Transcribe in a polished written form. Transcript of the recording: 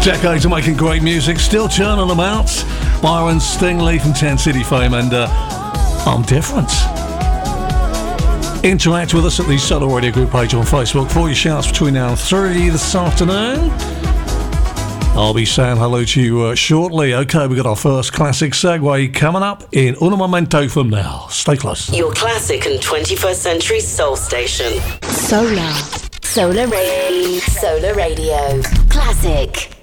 Decades of making great music, still churning them out. Byron Stingley from 10 City fame, and I'm Different. Interact with us at the Solar Radio Group page on Facebook for your shouts between now and 3 this afternoon. I'll be saying hello to you shortly. Okay, we've got our first classic segue coming up in un momento from now. Stay close. Your classic and 21st century soul station. Solar Radio. Classic.